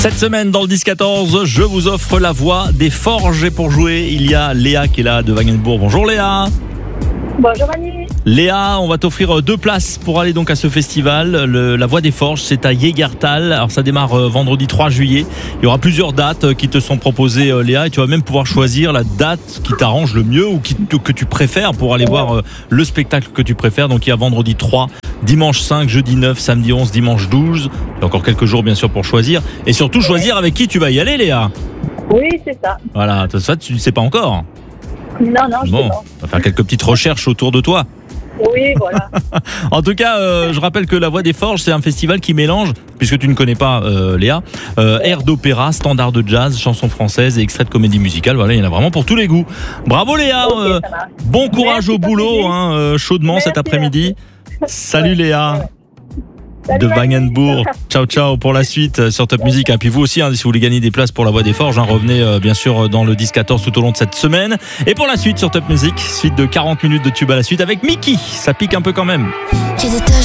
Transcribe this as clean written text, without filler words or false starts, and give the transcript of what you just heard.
Cette semaine dans le 10-14, je vous offre la voix des Forges et pour jouer, il y a Léa qui est là de Wagenbourg. Bonjour Léa. Bonjour Annie. Léa, on va t'offrir 2 places pour aller donc à ce festival. La Voix des Forges, c'est à Jägertal. Alors ça démarre vendredi 3 juillet. Il y aura plusieurs dates qui te sont proposées Léa et tu vas même pouvoir choisir la date qui t'arrange le mieux ou que tu préfères pour aller voir le spectacle que tu préfères. Donc il y a vendredi 3, dimanche 5, jeudi 9, samedi 11, dimanche 12. Il y a encore quelques jours bien sûr pour choisir. Et surtout choisir avec qui tu vas y aller Léa. Oui, c'est ça. Voilà, ça tu ne sais pas encore. Non, je sais Bon, pas. on va faire quelques petites recherches autour de toi. Oui, voilà. En tout cas, je rappelle que la Voix des Forges, c'est un festival qui mélange, puisque tu ne connais pas Léa, air d'opéra, standard de jazz, chansons françaises et extraits de comédie musicale. Voilà, il y en a vraiment pour tous les goûts. Bravo Léa, Ok, ça marche. bon courage Merci, au boulot, chaudement Merci, cet après-midi. Salut Léa. Salut, De Annie. Wagenbourg. Ciao pour la suite sur Top Music. Et puis vous aussi, si vous voulez gagner des places pour la Voix des Forges, revenez bien sûr dans le 10-14 tout au long de cette semaine. Et pour la suite sur Top Music, suite de 40 minutes de tube à la suite avec Mickey. Ça pique un peu quand même.